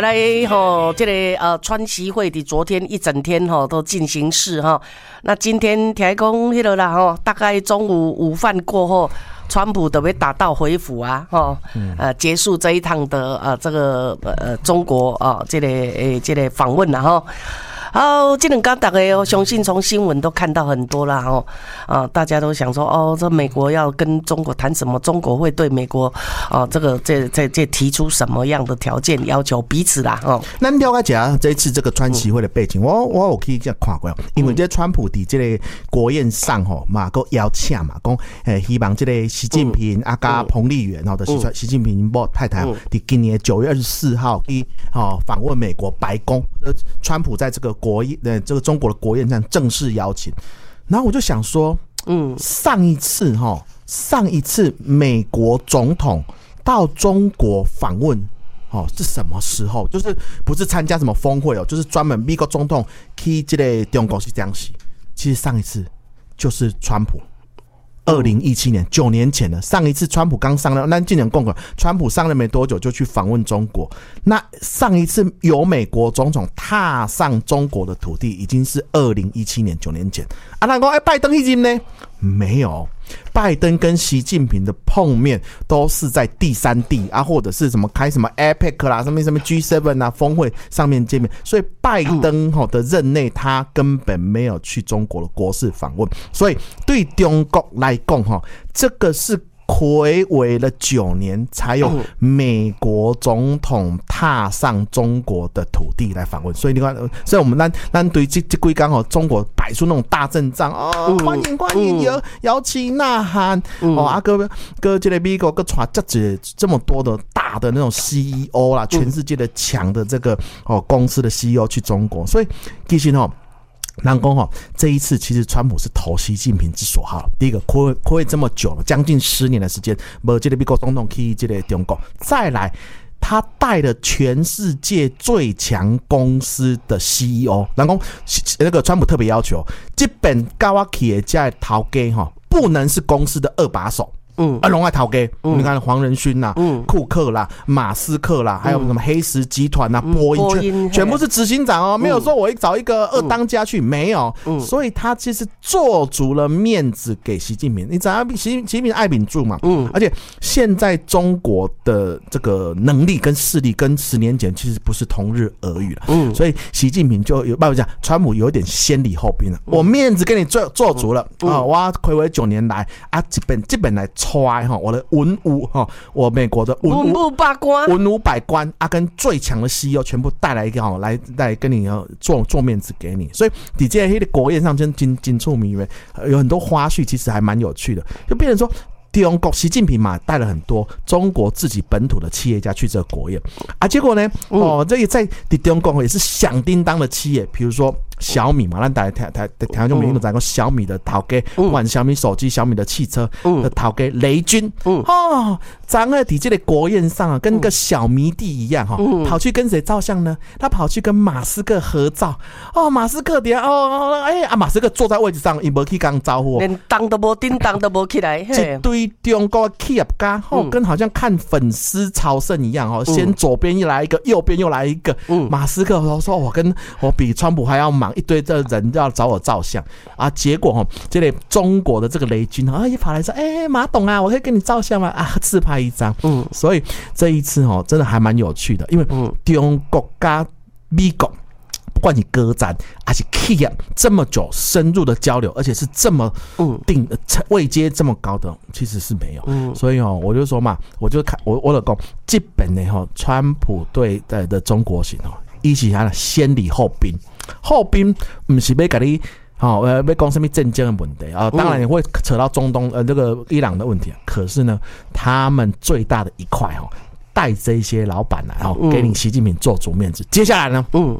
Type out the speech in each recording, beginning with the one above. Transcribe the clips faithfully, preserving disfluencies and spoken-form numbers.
来吼，这个呃川习会的昨天一整天吼都进行式哈。那今天听讲迄个啦吼，大概中午午饭过后，川普都会打道回府啊，吼，呃结束这一趟的呃这个呃中国啊、呃、这个诶、呃、这个访问啦吼。好，这两天大家我相信从新闻都看到很多啦哦，啊，大家都想说哦，这美国要跟中国谈什么？中国会对美国啊这个这这这提出什么样的条件要求彼此啦哦。 咱了解一下这一次这个川习会的背景，我我有去这样看过，因为这川普伫这个国宴上吼嘛，个邀请嘛，讲诶希望这个习近平啊加彭丽媛吼的习习近平某太太伫今年九月二十四号去哦访问美国白宫，呃，川普在这个国宴呃这个中国的国宴上正式邀请，然后我就想说，嗯，上一次哈，上一次美国总统到中国访问，哦，是什么时候？就是不是参加什么峰会哦，就是专门美国总统去这个中国是这样子。其实上一次就是川普。二零一七年九年前了，上一次川普刚上任，那今年共和川普上任没多久就去访问中国。那上一次有美国总统踏上中国的土地，已经是二零一七年九年前。啊，那说哎，拜登一经呢？没有，拜登跟习近平的碰面都是在第三地啊，或者是什么开什么 A P E C 啦，什么什么 G 七 啊峰会上面见面，所以拜登的任内他根本没有去中国的国事访问，所以对中国来讲，这个是睽违了九年才有美国总统踏上中国的土地来访问，所以你看，所以我们咱咱对这这几天哦，中国摆出那种大阵仗哦，欢迎欢迎，摇摇旗呐喊哦，啊哥哥这个美国哥传这这么多的大的那种 C E O 啦，全世界的强的这个哦公司的 C E O 去中国，所以其实哦。人讲吼，这一次其实川普是投习近平之所好。第一个，睽违这么久了，将近十年的时间，没这个美国总统去这个中国。再来，他带了全世界最强公司的 C E O。人讲那个川普特别要求，这本跟我去的这头家哈，不能是公司的二把手。嗯，啊，拢爱头家，你看黄仁勋啦、嗯、库克啦、马斯克啦，还有什么黑石集团啦、波音，全全部是执行长哦，没有说我找一个二当家去，没有，所以他其实做足了面子给习近平。你知道习习近平爱秉住嘛？嗯，而且现在中国的这个能力跟势力跟十年前其实不是同日而语了。嗯，所以习近平就有办法讲，川普有点先礼后兵了。我面子给你做做足了啊！我睽违九年来啊，这本这本来。揣哈，我的文武哈，我美国的文武百官，文武百官啊，跟最强的 C E O 全部带来一个哈，来来跟你做做面子给你，所以你在那个国宴上真真真出名，有很多花絮，其实还蛮有趣的，就变成说。中国习近平嘛带了很多中国自己本土的企业家去这个国宴啊，结果呢，哦，这个在中国也是响叮当的企业，比如说小米嘛，咱大家台台台湾就每天都在讲小米的头家，不管小米手机、小米的汽车的头家雷军，哦，咱在这个国宴上啊，跟个小迷弟一样哈，跑去跟谁照相呢？他跑去跟马斯克合照，哦，马斯克底下哦，哎啊，马斯克坐在位置上，也没去跟招呼， 连当都没叮当都没起来， 一堆。中国企业家哦，跟好像看粉丝朝圣一样哦，先左边一来一个，右边又来一个。嗯，马斯克说：“我跟我比川普还要忙，一堆的人要找我照相啊。”结果哦，这里中国的这个雷军啊，也跑来说：“哎、欸，马董啊，我可以跟你照相吗？啊，自拍一张。”嗯，所以这一次哦，真的还蛮有趣的，因为中国加美国。不管你歌战还是企业这么久深入的交流，而且是这么定位阶这么高的，其实是没有。嗯、所以哦，我就说嘛，我就看我我老公基本的哈，川普对的的中国型哦，一起他的先礼后兵，后兵不是要给你好呃要讲什么政经的问题啊，当然也会扯到中东呃这个伊朗的问题，可是呢，他们最大的一块哦，带这些老板来哦，给你习近平做足面子。接下来呢，嗯。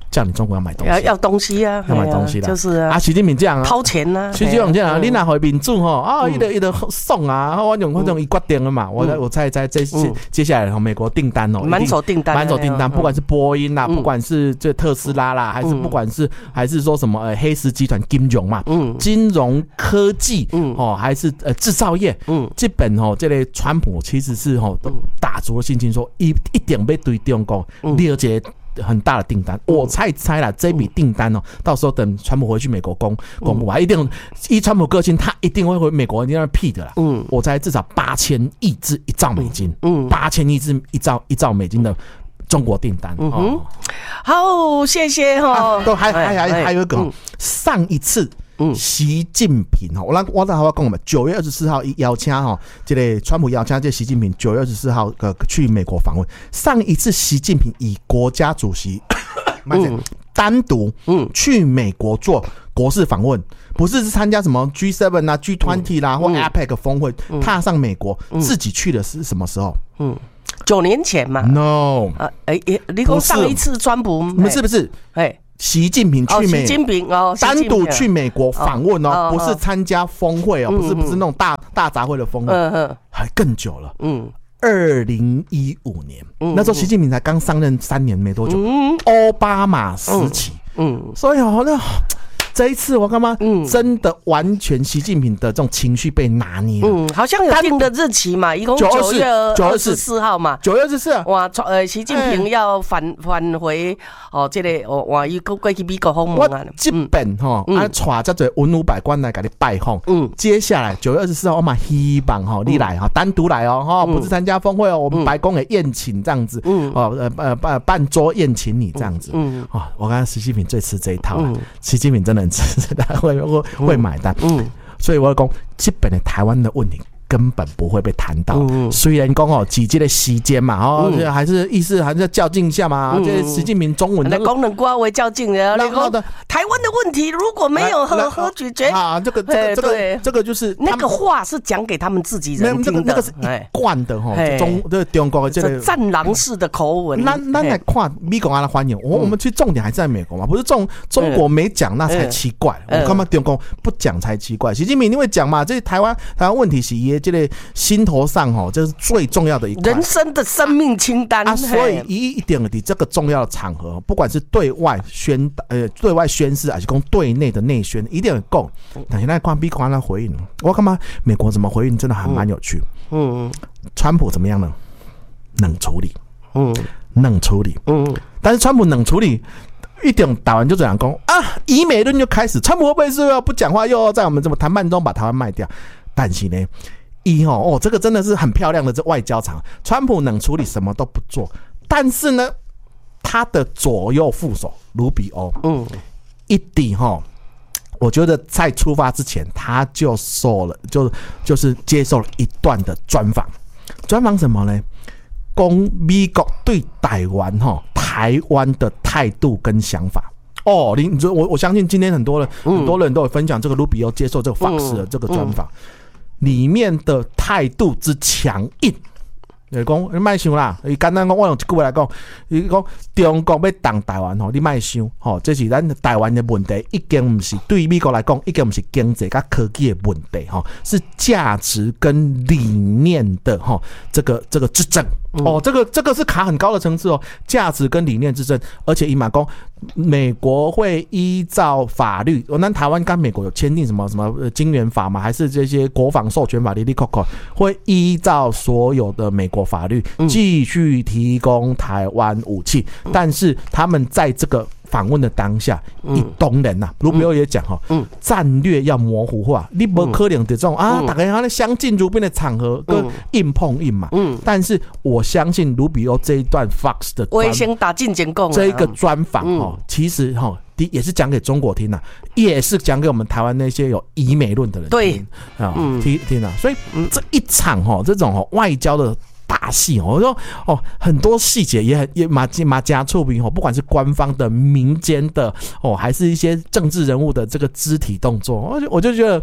叫你中国要买东西， 要要东西啊， 要买东西啦， 就是啊， 啊，习近平这样啊， 掏钱啊， 习近平这样啊，你哪回民主吼啊，一个一个送啊，我用我用一决定了嘛，我我猜猜这接下来美国订单哦， 满手订单， 满手订单，不管是波音啦，不管是这特斯拉啦，还是不管是还是说什么呃黑石集团金融嘛，金融科技哦，还是呃制造业，基本哦这类川普其实是哦都打足了信心说一一点被对中国了解。很大的订单，我猜猜啦，这笔订单哦，到时候等川普回去美国公公布啊，一定依川普个性，他一定会回美国，一定要屁的啦。嗯，我猜至少八千亿至一兆美金，嗯，八千亿至一兆一兆美金的中国订单。嗯哼， 好，谢谢哈。 都还还还还有一个上一次。嗯，习近平哈，我让我让他讲嘛，九月二十四号邀请哈，这个川普邀请这习近平九月二十四号呃去美国访问。上一次习近平以国家主席，嗯，单独嗯去美国做国事访问，不是是参加什么 G 七 啊、G 二十 啦、嗯、或 A P E C 峰会，嗯，踏上美国，嗯，自己去的是什么时候？嗯， 九年前嘛。 No， 啊，哎，欸，你说上一次川普不是不是，哎。习近平去美， 习近平哦， 单独去美国访问哦，不是参加峰会哦，不是不是那种大大杂烩的峰会，还更久了。嗯，二零一五年，那时候习近平才刚上任三年没多久，奥巴马时期。嗯，所以哦，那这一次我干嘛？嗯，真的完全习近平的这种情绪被拿捏了。嗯， 好像有定的日期嘛，一共九月二十四号嘛， 九月二十四。 哇，呃，习近平要返返回哦，这个哦，哇，伊过过去美国访问啊。 基本哈，啊，带这些文武百官来给你拜访。嗯，接下来九月二十四号，我嘛希望哈你来哈，单独来哦，哈，不是参加峰会哦，我们白宫也宴请这样子。嗯，哦，呃呃办办桌宴请你这样子。嗯，哦，我看习近平最吃这一套了。习近平真的。他会会会买单，嗯，所以我讲基本的台湾的问题根本不会被谈到。嗯，虽然讲哦，几届的时间嘛，哦，嗯，还是意思还是要较劲一下嘛。嗯，这习近平中文的功能瓜为较劲的，然后台湾的问题如果没有和和解决啊，这个这个这个这个就是那个话是讲给他们自己人听的， 那个是一贯的哈，中这中国的这个战狼式的口吻。 那那来看美国安的欢迎，我我们其实重点还是在美国嘛，不是中中国没讲那才奇怪，我干嘛中国不讲才奇怪？习近平你会讲嘛？这台湾台湾问题是也这个心头上哈，这是最重要的一块人生的生命清单啊，所以一一点的这个重要的场合，不管是对外宣呃对外宣示，还是讲对内的内宣，一定很够。但现在看美国的回应，我干嘛？美国怎么回应，真的还蛮有趣。嗯，川普怎么样呢？冷处理，嗯，冷处理，嗯，但是川普冷处理。一点打完就这样讲啊，以美论就开始，川普会不会是要不讲话，又要在我们这么谈判中把台湾卖掉？但是呢，一哦哦，这个真的是很漂亮的这外交场，川普冷处理什么都不做，但是呢，他的左右副手卢比欧，嗯，一底哈，我觉得在出发之前他就受了，就就是接受了一段的专访，专访什么呢？讲美国对台湾哈。台湾的态度跟想法哦，你我我相信今天很多人、嗯、很多人都有分享这个卢比欧接受这个 Fox 的这个专访、嗯嗯，里面的态度之强硬。就是讲你莫想啦，伊简单讲，我用一句话来讲，伊讲中国要挡台湾吼，你莫想吼，这是咱台湾的问题，已经不是对美国来讲，已经不是经济跟科技的问题吼，是价值跟理念的吼，这个这个之争。哦，这个这个是卡很高的层次哦，价值跟理念之争，而且伊嘛讲，美国会依照法律，那台湾跟美国有签订什么什么金援法吗？还是这些国防授权法、哩哩扣扣，会依照所有的美国法律继续提供台湾武器，嗯、但是他们在这个访问的当下，一东人呐，卢比欧也讲哈，战略要模糊化，你不可能这种啊，大家相敬如宾的场合跟硬碰硬嘛。但是我相信卢比欧这一段 Fox 的， 我也先打进前讲这一个专访哈，其实哈，也是讲给中国听呐，也是讲给我们台湾那些有以美论的人听啊，听听啊，所以这一场哈，这种外交的。大戏，我说哦，很多细节也很也马马加触屏哦，不管是官方的、民间的哦，还是一些政治人物的这个肢体动作，我就我就觉得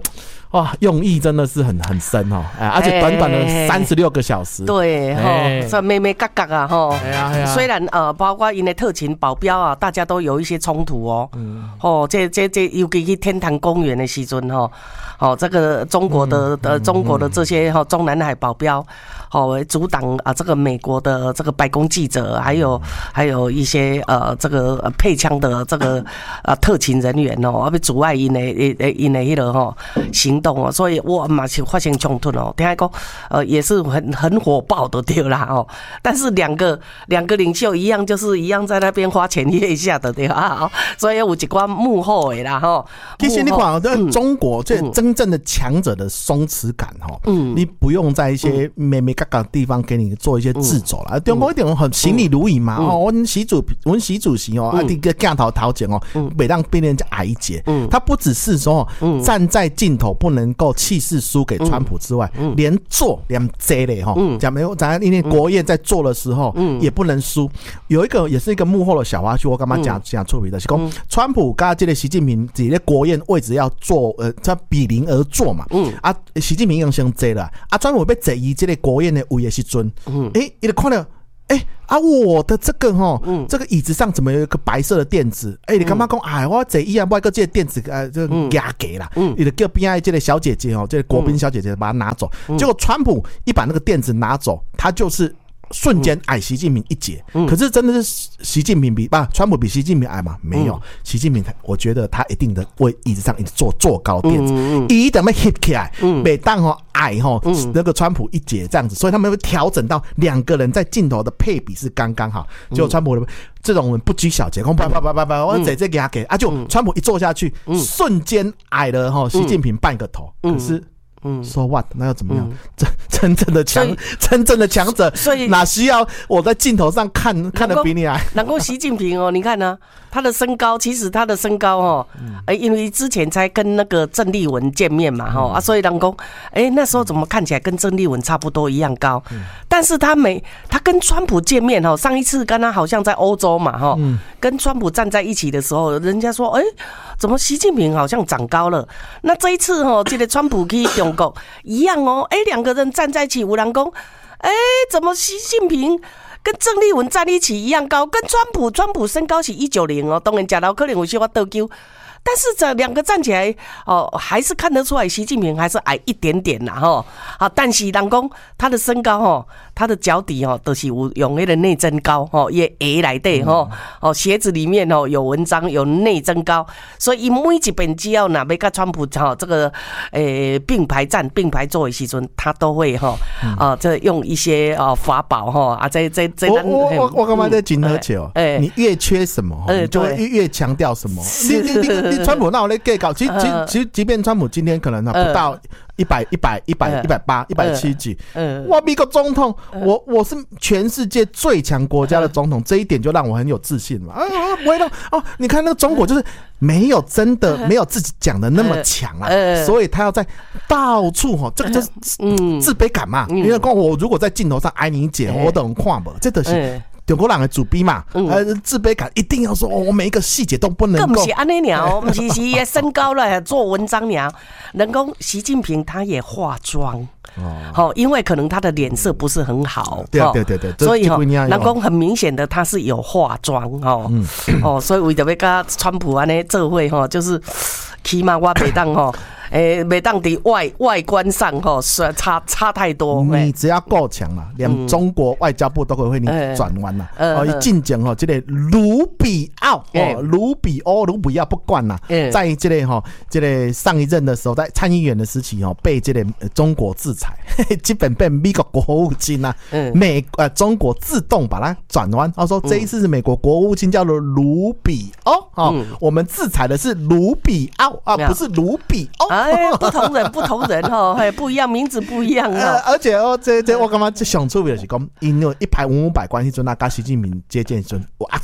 哇，用意真的是很很深哦，哎，而且短短的三十六个小时， 对哈，这妹妹嘎嘎啊哈， 哎呀哎呀， 虽然呃，包括因的特勤保镖啊，大家都有一些冲突哦，嗯，哦，这这这，尤其去天坛公园的时阵哈，哦，这个中国的的中国的这些哈中南海保镖，哦，阻挡啊这个美国的这个白宫记者，还有还有一些呃这个配枪的这个呃特勤人员哦，要阻碍因的因的迄个哈行动哦，所以我嘛是发生冲突哦，听讲呃也是很很火爆的对啦哦，但是两个两个领袖一样，就是一样在那边花前月下的对啊，所以有一寡幕后的啦哈。 其实你看，在中国这真正的强者的松弛感哈，嗯，你不用在一些咩咩嘎嘎的地方给你做一些掣肘啦，中国一定很行礼如仪嘛哦，我们习主我们习主席哦，啊这个镜头头前哦，每让别人家矮一截，嗯，他不只是说站在镜头不能够气势输给川普之外，连做连这嘞哈，讲没有，咱因为国宴在做的时候，也不能输。有一个也是一个幕后的小花絮，我干嘛讲讲错别的？是讲川普跟这个习近平自己的国宴位置要坐呃，他比邻而坐嘛，嗯啊，习近平用先坐了，啊，川普被坐伊这个国宴的位的时阵，嗯，诶，伊就看到。哎、欸、啊，我的这个哈，嗯、这个椅子上怎么有一个白色的垫子？哎、欸，你干嘛讲？哎，我这一样，我个这个垫子呃，就压给了。嗯，你的叫边爱这个小姐姐哦，这个国宾小姐姐把它拿走。嗯、结果川普一把那个垫子拿走，他就是瞬间矮习近平一截。嗯、可是真的是习近平比啊，川普比习近平矮吗？没有，嗯、习近平我觉得他一定的为椅子上一直坐坐高垫子，一定要 hit 起来，每当哦。矮哈，那个川普一截这样子，所以他们会调整到两个人在镜头的配比是刚刚好。结果川普这种人不拘小节，叭叭叭叭叭，我这这给他给啊，就川普一坐下去，瞬间矮了哈，习近平半个头。可是。嗯 ，so what？ 那要怎么样？真、嗯、真正的强，真正的强者，所以哪需要我在镜头上看看得比你矮？ 难怪习近平哦，你看呢、啊，他的身高，其实他的身高哦，哎、嗯，因为之前才跟那个郑丽文见面嘛，哈、嗯、啊，所以人讲，哎，那时候怎么看起来跟郑丽文差不多一样高？嗯、但是他没，他跟川普见面哈，上一次跟他好像在欧洲嘛，哈、嗯，跟川普站在一起的时候，人家说，哎，怎么习近平好像长高了？那这一次哈，这个川普去中国一样哦，哎，两个人站在一起，有人讲，哎，怎么习近平跟郑丽文站一起一样高？跟川普，川普身高是一九零哦，当然假到可能有些话得丢。但是这两个站起来哦，还是看得出来习近平还是矮一点点啦哈。好，但是人讲他的身高哦，他的脚底哦都是有用那个内增高哦，也 A 来的哈哦，鞋子里面哦有文章有内增高，所以每一遍只要哪要跟川普哈这个诶并排站并排坐的时阵，他都会哈啊这用一些啊法宝哈啊这这这。 我我我我干嘛在紧和球？哎，你越缺什么，你就会越强调什么。你你你。川普那我来给搞，其实其实其实，即便川普今天可能不到一百一百一百一百八一百七几，哇，美国总统，我我是全世界最强国家的总统，这一点就让我很有自信嘛。啊，不会的哦，你看那个中国就是没有真的没有自己讲的那么强啊，所以他要在到处哈，这个就是自卑感嘛。因为我如果在镜头上挨你一截，我都能看不，这都是。中国人的主逼嘛，呃，自卑感一定要说，哦，我每一个细节都不能够。 更不是安尼鸟，不是是身高了做文章鸟。人工习近平他也化妆，哦，因为可能他的脸色不是很好， 对对对对， 所以哈，人工很明显的他是有化妆哦，哦，所以为着要跟川普安尼做伙哈，就是起码我袂当哈。诶，每当的外外观上哈，是差差太多。 你只要够强了，连中国外交部都会为你转弯了。哦，一进讲哈，这个卢比奥哦，卢比欧、卢比奥不管了，在这个哈，这个上一任的时候，在参议员的时期哦，被这个中国制裁，基本被美国国务卿啊，美呃中国自动把它转弯。他说这一次是美国国务卿叫做卢比欧哦，我们制裁的是卢比奥啊，不是卢比欧。 哎，不同人，不同人哈，哎，不一样，名字不一样啊、 呃。而且哦，这这我感觉这上趣味就是讲，因为一排五五百关系阵，那跟习近平接见阵，我啊啊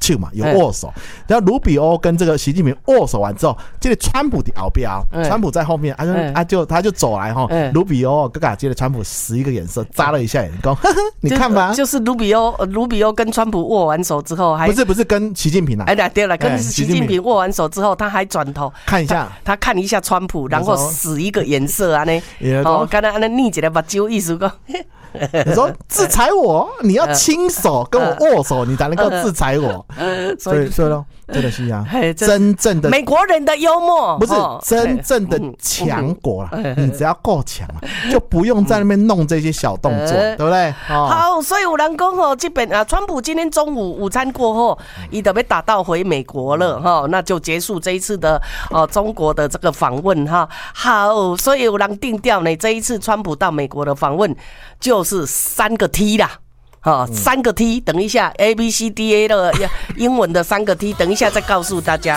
手嘛，有握手。然后卢比欧跟这个习近平握手完之后，这个川普的后边，川普在后面，啊就啊就他就走来哈，卢比欧哥哥接着川普使一个眼色，眨了一下眼，说：“呵呵，你看吧。” 就是卢比欧，卢比欧跟川普握完手之后，还不是不是跟习近平啊？ 哎对了，跟习近平握完手之后，他还转头看一下， 他看一下川普，然后使一个眼色啊呢，哦，刚才安尼拧一个目睭，意思讲。 你说制裁我，你要亲手跟我握手，你才能够制裁我。所以所以咯，真的是啊，真正的美国人的幽默， 不是真正的强国啦。你只要够强，就不用在那边弄这些小动作，对不对？ 好，所以有人讲吼，这边啊，川普今天中午午餐过后，伊就要打道回美国了哈，那就结束这一次的哦中国的这个访问哈。好，所以有人定调呢，这一次川普到美国的访问就是三个 T 啦。好，三个 T， 等一下 A B C D A 的英文的三个 T， 等一下再告诉大家。